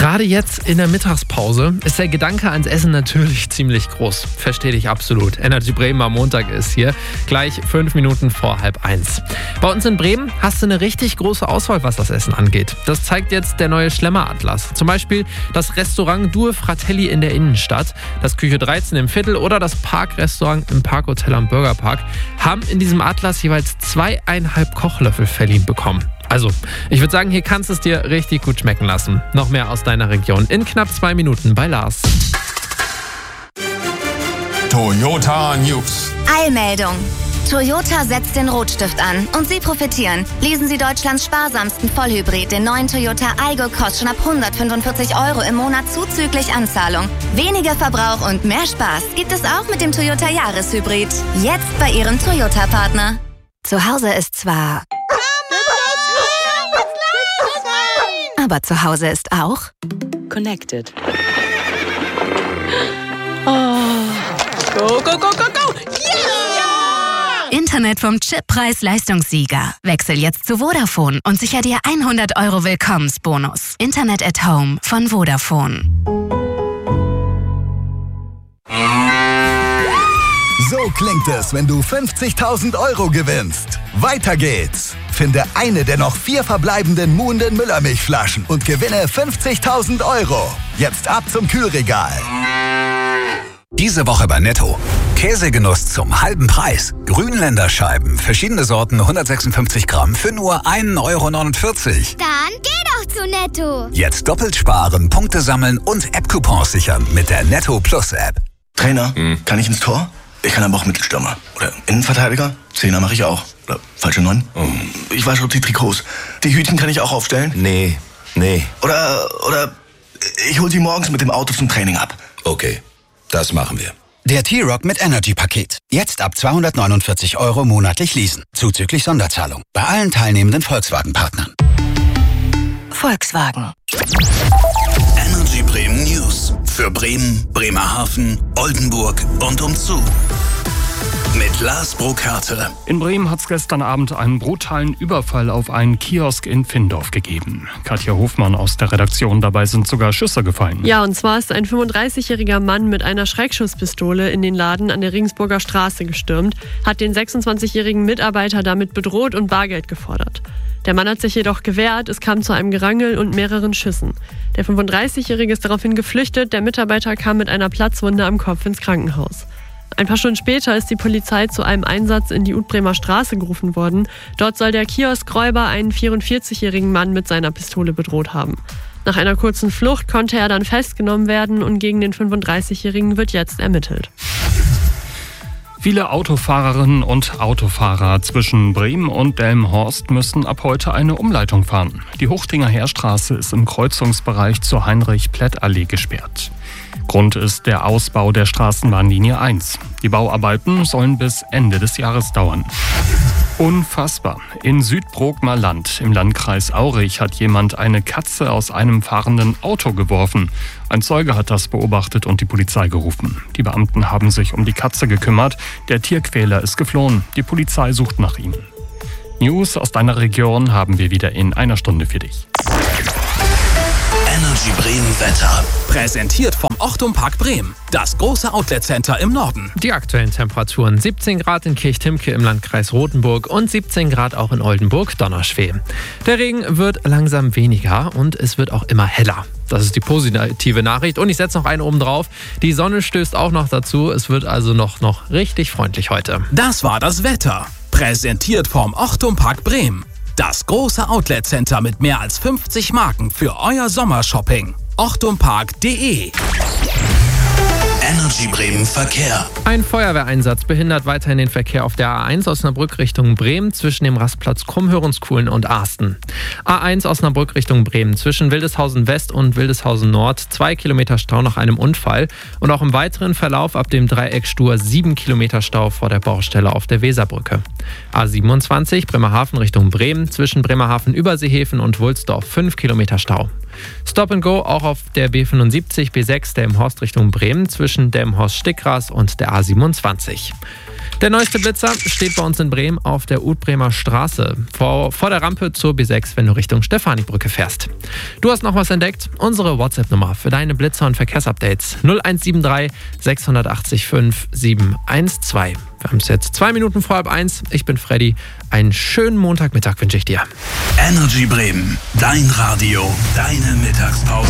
Gerade jetzt in der Mittagspause ist der Gedanke ans Essen natürlich ziemlich groß. Verstehe dich absolut. Energy Bremen am Montag ist hier. Gleich 5 Minuten vor 12:30. Bei uns in Bremen hast du eine richtig große Auswahl, was das Essen angeht. Das zeigt jetzt der neue Schlemmer-Atlas. Zum Beispiel das Restaurant Due Fratelli in der Innenstadt, das Küche 13 im Viertel oder das Parkrestaurant im Parkhotel am Bürgerpark haben in diesem Atlas jeweils 2,5 Kochlöffel verliehen bekommen. Also, ich würde sagen, hier kannst du es dir richtig gut schmecken lassen. Noch mehr aus deiner Region in knapp 2 Minuten bei Lars. Toyota News. Eilmeldung. Toyota setzt den Rotstift an und Sie profitieren. Lesen Sie Deutschlands sparsamsten Vollhybrid, den neuen Toyota Aygo, kostet schon ab 145 € im Monat zuzüglich Anzahlung. Weniger Verbrauch und mehr Spaß gibt es auch mit dem Toyota Jahreshybrid. Jetzt bei Ihrem Toyota-Partner. Zu Hause ist zwar... Aber zu Hause ist auch... Connected. Oh. Go, go, go, go, go! Yeah! Internet vom Chippreis-Leistungssieger. Wechsel jetzt zu Vodafone und sicher dir 100 € Willkommensbonus. Internet at Home von Vodafone. So klingt es, wenn du 50.000 € gewinnst. Weiter geht's. Finde eine der noch 4 verbleibenden Muhnden Müllermilchflaschen und gewinne 50.000 €. Jetzt ab zum Kühlregal. Diese Woche bei Netto. Käsegenuss zum halben Preis. Grünländerscheiben, verschiedene Sorten, 156 Gramm für nur 1,49 €. Dann geh doch zu Netto. Jetzt doppelt sparen, Punkte sammeln und App-Coupons sichern mit der Netto Plus App. Trainer, kann ich ins Tor? Ich kann aber auch Mittelstürmer. Oder Innenverteidiger? Zehner mache ich auch. Oder falsche 9? Ich wasche auch die Trikots. Die Hütchen kann ich auch aufstellen? Nee. Oder ich hol sie morgens mit dem Auto zum Training ab. Okay, das machen wir. Der T-Rock mit Energy-Paket. Jetzt ab 249 € monatlich leasen. Zuzüglich Sonderzahlung. Bei allen teilnehmenden Volkswagen-Partnern. Volkswagen. Energy Bremen News. Für Bremen, Bremerhaven, Oldenburg und umzu. Mit Lars Brokarte. In Bremen hat es gestern Abend einen brutalen Überfall auf einen Kiosk in Findorf gegeben. Katja Hofmann aus der Redaktion, dabei sind sogar Schüsse gefallen. Ja, und zwar ist ein 35-jähriger Mann mit einer Schreckschusspistole in den Laden an der Regensburger Straße gestürmt, hat den 26-jährigen Mitarbeiter damit bedroht und Bargeld gefordert. Der Mann hat sich jedoch gewehrt, es kam zu einem Gerangel und mehreren Schüssen. Der 35-jährige ist daraufhin geflüchtet, der Mitarbeiter kam mit einer Platzwunde am Kopf ins Krankenhaus. Ein paar Stunden später ist die Polizei zu einem Einsatz in die Utbremer Straße gerufen worden. Dort soll der Kioskräuber einen 44-jährigen Mann mit seiner Pistole bedroht haben. Nach einer kurzen Flucht konnte er dann festgenommen werden und gegen den 35-jährigen wird jetzt ermittelt. Viele Autofahrerinnen und Autofahrer zwischen Bremen und Delmenhorst müssen ab heute eine Umleitung fahren. Die Hochdinger Heerstraße ist im Kreuzungsbereich zur Heinrich-Plätt-Allee gesperrt. Grund ist der Ausbau der Straßenbahnlinie 1. Die Bauarbeiten sollen bis Ende des Jahres dauern. Unfassbar. In Südbrookmer Land im Landkreis Aurich hat jemand eine Katze aus einem fahrenden Auto geworfen. Ein Zeuge hat das beobachtet und die Polizei gerufen. Die Beamten haben sich um die Katze gekümmert. Der Tierquäler ist geflohen. Die Polizei sucht nach ihm. News aus deiner Region haben wir wieder in einer Stunde für dich. Energy Bremen Wetter. Präsentiert vom Ochtum Park Bremen. Das große Outlet-Center im Norden. Die aktuellen Temperaturen: 17 Grad in Kirchtimke im Landkreis Rothenburg und 17 Grad auch in Oldenburg-Donnerschwee. Der Regen wird langsam weniger und es wird auch immer heller. Das ist die positive Nachricht. Und ich setze noch eine oben drauf. Die Sonne stößt auch noch dazu. Es wird also noch richtig freundlich heute. Das war das Wetter. Präsentiert vom Ochtum Park Bremen. Das große Outlet-Center mit mehr als 50 Marken für euer Sommershopping. ochtumpark.de. Energy Bremen Verkehr. Ein Feuerwehreinsatz behindert weiterhin den Verkehr auf der A1 Osnabrück Richtung Bremen zwischen dem Rastplatz Krummhörenskuhlen und Arsten. A1 Osnabrück Richtung Bremen zwischen Wildeshausen West und Wildeshausen Nord 2 Kilometer Stau nach einem Unfall und auch im weiteren Verlauf ab dem Dreieck Stur 7 Kilometer Stau vor der Baustelle auf der Weserbrücke. A27 Bremerhaven Richtung Bremen zwischen Bremerhaven-Überseehafen und Wulsdorf 5 Kilometer Stau. Stop and Go auch auf der B75 B6 Delmenhorst Richtung Bremen zwischen Delmenhorst-Stickgras und der A27. Der neueste Blitzer steht bei uns in Bremen auf der Utbremer Straße, vor der Rampe zur B6, wenn du Richtung Stefanibrücke fährst. Du hast noch was entdeckt? Unsere WhatsApp-Nummer für deine Blitzer- und Verkehrsupdates 0173 680 5712. Wir haben es jetzt 2 Minuten vor 12:30. Ich bin Freddy. Einen schönen Montagmittag wünsche ich dir. Energy Bremen, dein Radio, deine Mittagspause.